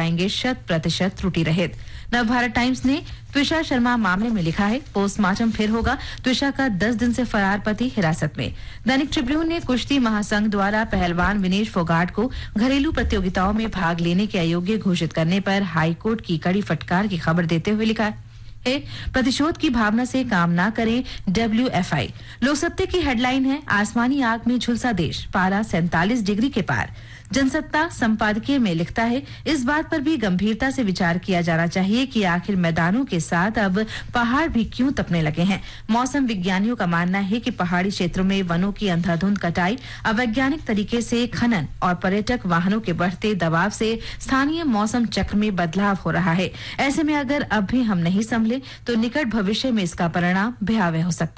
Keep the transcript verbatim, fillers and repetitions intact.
कराएंगे शत प्रतिशत त्रुटि रहित। नवभारत टाइम्स ने त्विषा शर्मा मामले में लिखा है, पोस्टमार्टम फिर होगा, त्विषा का दस दिन से फरार पति हिरासत में। दैनिक ट्रिब्यून ने कुश्ती महासंघ द्वारा पहलवान विनेश फोगाट को घरेलू प्रतियोगिताओं में भाग लेने के अयोग्य घोषित करने पर हाईकोर्ट की कड़ी फटकार की खबर देते हुए लिखा है, प्रतिशोध की भावना से काम ना करें डब्ल्यू एफ आई। लोकसत्ते की हेडलाइन है, आसमानी आग में झुलसा देश, पारा सैंतालीस डिग्री के पार। जनसत्ता संपादकीय में लिखता है, इस बात पर भी गंभीरता से विचार किया जाना चाहिए कि आखिर मैदानों के साथ अब पहाड़ भी क्यों तपने लगे हैं। मौसम विज्ञानियों का मानना है कि पहाड़ी क्षेत्रों में वनों की अंधाधुंध कटाई, अवैज्ञानिक तरीके से खनन और पर्यटक वाहनों के बढ़ते दबाव से स्थानीय मौसम चक्र में बदलाव हो रहा है। ऐसे में अगर अब भी हम नहीं संभले तो निकट भविष्य में इसका परिणाम भयावह हो सकता है।